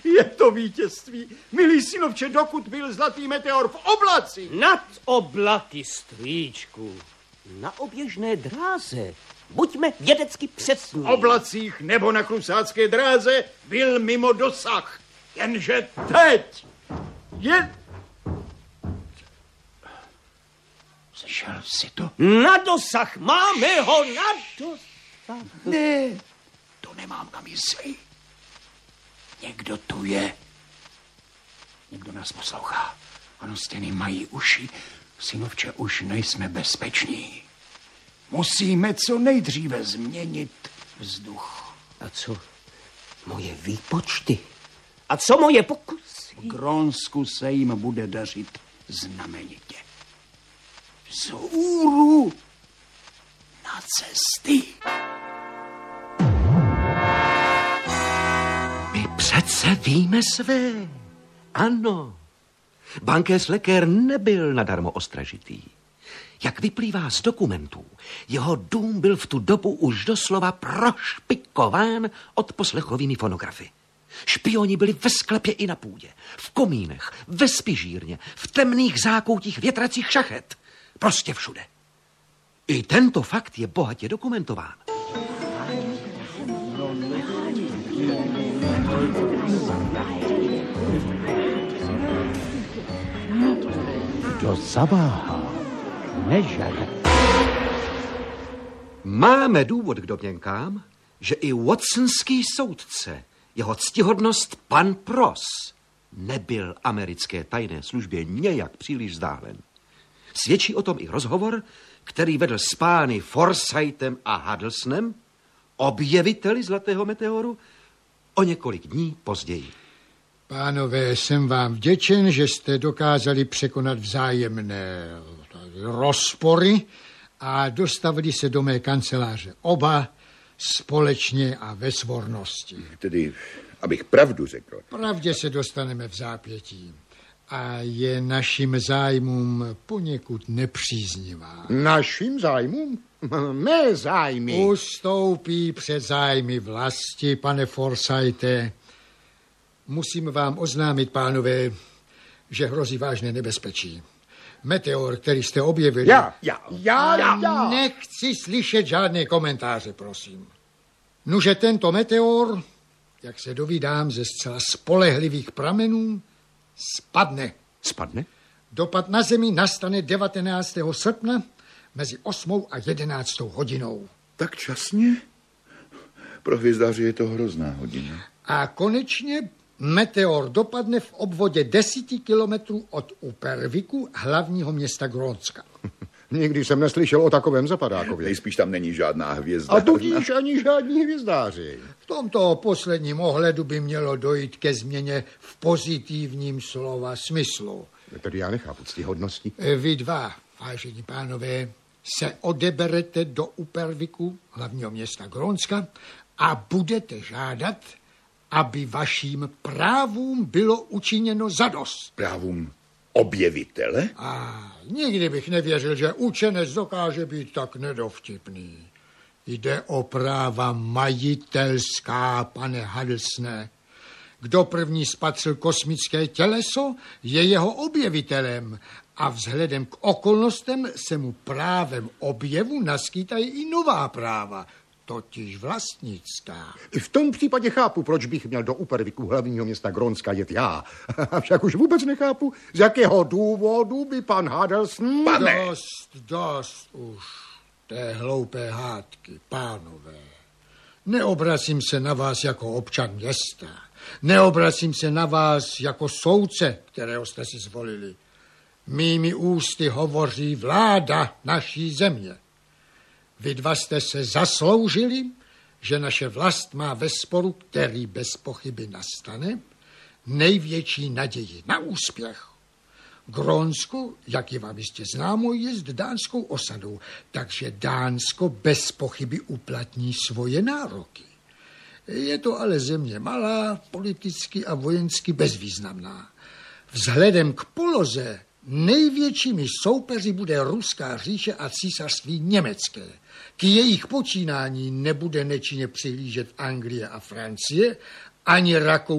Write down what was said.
Je to vítězství. Milý synovče, dokud byl zlatý meteor v oblaci. Nad oblaky, strýčku. Na oběžné dráze. Buďme vědecky přesní. V oblacích nebo na klusácké dráze byl mimo dosah. Jenže teď je... Slyšel jsi to? Na dosah, máme ho na dosah. Ne, to nemám na mysli. Někdo tu je. Někdo nás poslouchá. Ano, stěny mají uši. Synovče, už nejsme bezpeční. Musíme co nejdříve změnit vzduch. A co moje výpočty? A co moje pokusy? V Grónsku se jim bude dařit znamenitě. Vzhůru na cesty. My přece víme své. Ano. Bankéř Lecker nebyl nadarmo ostražitý. Jak vyplývá z dokumentů, jeho dům byl v tu dobu už doslova prošpikován odposlechovými fonografy. Špioni byli ve sklepě i na půdě, v komínech, ve spižírně, v temných zákoutích větracích šachet. Prostě všude. I tento fakt je bohatě dokumentován. Kdo zaváhá, nežade. Máme důvod k domněnkám, že i watsonský soudce, jeho ctihodnost pan Pros, nebyl americké tajné službě nějak příliš vzdálen. Svědčí o tom i rozhovor, který vedl s pány Forsythem a Huddlesonem, objeviteli zlatého meteoru, o několik dní později. Pánové, jsem vám vděčen, že jste dokázali překonat vzájemné rozpory a dostavili se do mé kanceláře. Oba společně a ve svornosti. Tedy, abych pravdu řekl. Pravdě se dostaneme v zápětí. A je našim zájmům poněkud nepříznivá. Našim zájmům? Mé zájmy. Ustoupí před zájmy vlasti, pane Forsythe. Musím vám oznámit, pánové, že hrozí vážné nebezpečí. Meteor, který jste objevili... Já. Nechci slyšet žádné komentáře, prosím. Nuže tento meteor, jak se dovídám ze zcela spolehlivých pramenů, spadne. Spadne? Dopad na Zemi nastane 19. srpna mezi 8. a 11. hodinou. Tak časně? Pro hvězdáře je to hrozná hodina. A konečně meteor dopadne v obvodě 10 kilometrů od Upernviku, hlavního města Grónska. Nikdy jsem neslyšel o takovém zapadákově. Nejspíš tam není žádná hvězda. A tudíž ani žádní hvězdáři. V tomto posledním ohledu by mělo dojít ke změně v pozitivním slova smyslu. Tedy já nechápu ctihodnosti. Vy dva, vážení pánové, se odeberete do Upernviku, hlavního města Grónska, a budete žádat, aby vašim právům bylo učiněno zadost. Právům objevitele? A nikdy bych nevěřil, že učenec dokáže být tak nedovtipný. Jde o práva majitelská, pane Huddlesone. Kdo první spatřil kosmické těleso, je jeho objevitelem a vzhledem k okolnostem se mu právem objevu naskýtají i nová práva, totiž vlastnická. V tom případě chápu, proč bych měl do Upernviku, hlavního města Grónska, jet já. Však už vůbec nechápu, z jakého důvodu by pan Huddleson... Pane! Dost už té hloupé hádky, pánové. Neobracím se na vás jako občan města. Neobracím se na vás jako soudce, kterého jste si zvolili. Mými ústy hovoří vláda naší země. Vy dva jste se zasloužili, že naše vlast má ve sporu, který bez pochyby nastane, největší naději na úspěch. Grónsko, jak je vám jistě známo, je dánskou osadou, takže Dánsko bez pochyby uplatní svoje nároky. Je to ale země malá, politicky a vojensky bezvýznamná. Vzhledem k poloze největšími soupeři bude Ruská říše a císařství německé. K jejich počínání nebude nečinně přihlížet Anglie a Francie, ani Rakousko